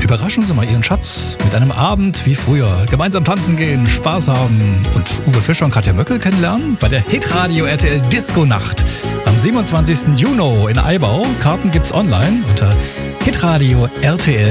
Überraschen Sie mal Ihren Schatz mit einem Abend wie früher. Gemeinsam tanzen gehen, Spaß haben und Uwe Fischer und Katja Möckel kennenlernen bei der Hitradio RTL Disco Nacht am 27. Juni in Eibau. Karten gibt's online unter hitradio RTL